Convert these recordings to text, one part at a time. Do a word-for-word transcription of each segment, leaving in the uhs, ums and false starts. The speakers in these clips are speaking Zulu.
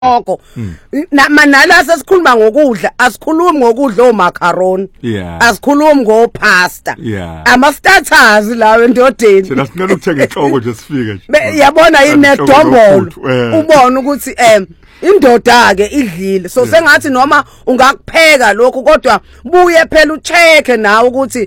oko manala sesikhuluma ngokudla asikhulumi ngokudla omacaroni asikhulumi ngopasta ama starters lawo endodeni sina sinalo ukuthenga inhloko nje sifike nje yabona inedombolo ubona ukuthi em indoda ke idlile so sengathi noma ungakupheka lokho kodwa buye phela ucheke nawe ukuthi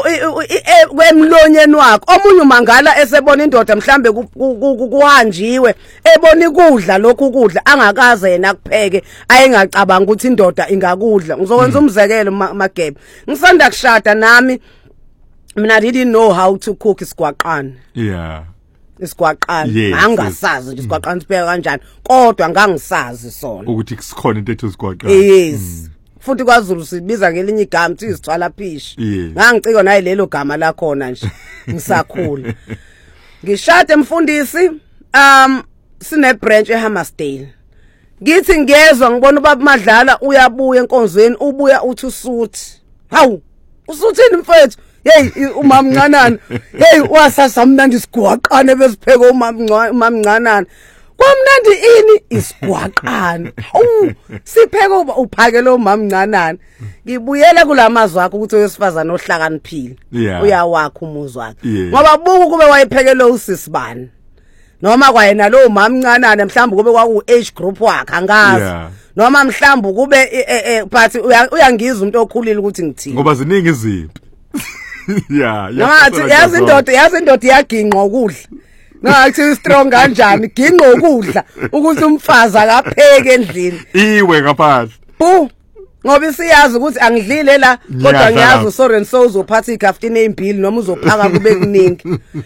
kwemlonyeni wakho omunye umangala esebona indoda mhlambe kuhanjiwe ebona ikudla lokhu kudla angakaze yena kupheke ayengacabanga ukuthi indoda ingakudla ngizokwenza umzekelo magebe ngisanda kushada nami mina didn't know how to cook isigwaqana yeah isigwaqana angasazi nje isigwaqana sipheka kanjani kodwa ngangisazi sona ukuthi sikhona into ethi isigwaqana yes futhi kwaZulu sibiza ngelinye igama uthi isithwala phishi ngangiciko naye lelo gama la khona nje ngisakhula ngishade mfundisi um sine branch eHammersdale ngithi ngiyezwa ngibona ubaba Madlala uyabuya enkonzweni ubuya uthi usuthi hawu usuthini mfethu hey umama Mncanana hey wasasa mnandi isigwaqane besipheke umama umama Mncanana kwamnandi ini isigwaqane u sipheke uphakele umama Mncanana ngibuyela kulamazwi akho ukuthi owesifazana ohlakaniphile uyawakha umuzi wakhe ngoba buku kube wayephekele usisibani noma kwayena lo mama Mncanana mhlawumbe kube kwaku age group wakhe angazi noma mhlawumbe kube but uyangizwa umuntu okhulile ukuthi ngithini ngoba ziningi iziphi yeah yazi yazi indoda yazi indoda iyaginqa ukudla ngathi strong kanjani ginqa ukudla ukuthi umfazi akapheke endlini iwe ngaphandle bu ngoba isiyazi ukuthi angidlile la kodwa ngiyazi sorry and so uzophatha igaftini ezimbili noma uzophaka kube kuningi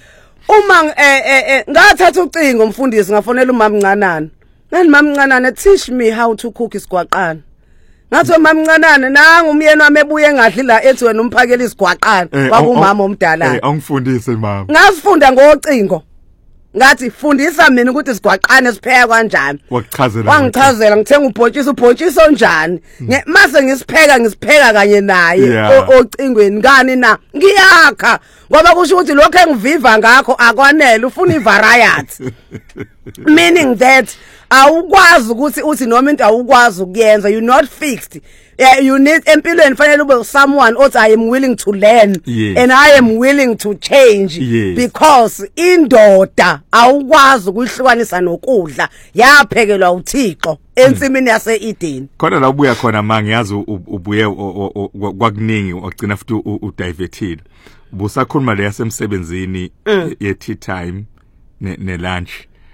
uma eh ngathatha ucingo umfundisi ngafonela umama Mncanana nani mama Mncanana teach me how to cook isigwaqana ngathi mama Mncanana nanga umyeni wami ebuye engadli la ethi wena umphakela isigwaqana kwakumama omdala eh angifundise mama ngasifunda ngocingo ngathi fundisa mina ukuthi isigwaqane sipheka kanjani wakuchazela wangichazela ngithenga ubhontshisi ubhontshisi onjani mase ngisipheka ngisipheka kanye naye ocingweni ngani na ngiyakha ngoba kusho ukuthi lokho engiviva ngakho akwanele ufuna ivariety meaning that awukwazi ukuthi uthi noma into awukwazi ukuyenza you not fixed yeah, you need empilweni fanele ube someone othi I am willing to learn yes. and I am willing to change yes. because indoda awukwazi ukuyihlukanisa nokudla yaphekelwa uThixo ensimini yase Eden khona la ubuya khona manje yazi ubuye kwakuningi wagcina futhi udiverted ubusakhuluma le yasemsebenzini ye tea time ne lunch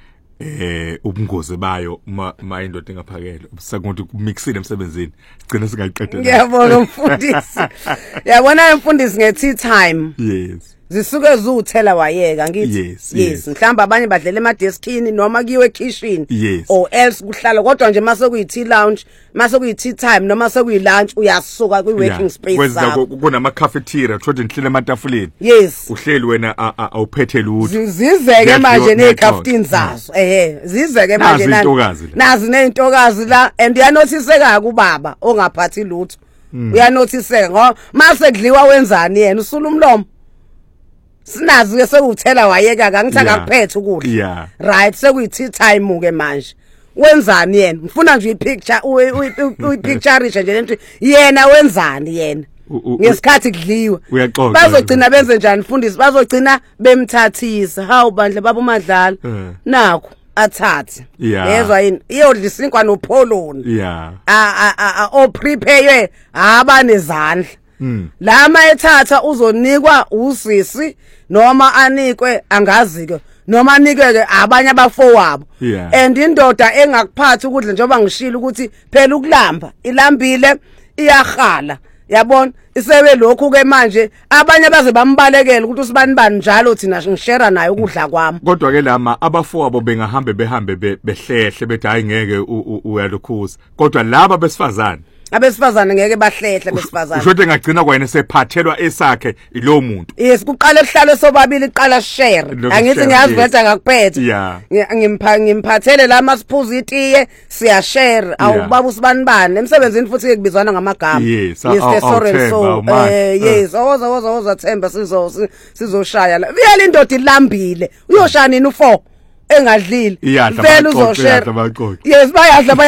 eh ubungozi bayo ma indoda engaphakela sakuthi kumixile emsebenzini sigcina singayiqedela ngiyabona mfundisi yabona mfundisi nge tea time yes zisuke zuthela wayeka ngithi yes, yes. yes. mhlamba abanye badlela emadeskini noma kiwe kitchen yes. or else kuhlala kodwa nje mase kuyi tea lounge mase kuyi tea time noma se kuyi lunch uyasuka kwi working yeah. space zakho kunama cafeteria thothi nihlele ematafuleni yes uhleli wena awuphethe lutho zizeke manje necaftini zazo eh zizeke manje nazi nezintokazi la and yanothiseka kubaba ongaphathi lutho uyanothiseka ngoba mase kudliwa wenzani yena usula umlomo sinazi ke sekuthela wayeka ka ngithi akakuphethe ukudla right sekuyi tea time ke manje wenzani yena ngifuna nje ipicture uyipicture nje lento yena wenzani yena ngesikhathi kudliwa bazogcina benze njani mfundisi bazogcina bemthathisa hawu bandle baba uMadlala nakho athathe yezwa yini iyodla isinkwa nopholoni yeah a a o prepare aba nezandla lama ethatha uzonikwa usisi noma anikwe angazike noma anikeke abanye abafowabo and indoda engakuphathi ukudla njengoba ngishilo ukuthi phela ukulamba ilambile iyahala yabona isebe lokhu ke manje abanye baze bambalekela ukuthi usibani bani njalo thina ngishare naye ukudla kwami kodwa ke lama abafowabo bengahambe behambe behlehle bethi hayi ngeke uyalukhuza kodwa laba besifazane abesifazane ngeke bahlehle besifazane usho ukuthi ngagcina kwayena sephathelwa esakhe ilo muntu yes kuqala kuhlale sobabili iqala share angithi ngiyaziveza ngakuphethe ngimpa ngimphathele la masiphuza itiye siya share awubaba usibani bani emsebenzini futhi ke kubizwana ngamagama yes sorry so eh yes oza oza oza Themba sizo sizoshaya la viyela indoda ilambile uyoshaya nini u four engadlile Iyadla vele baxoxe, uzoshare iyadla baxoxe. yes bayadla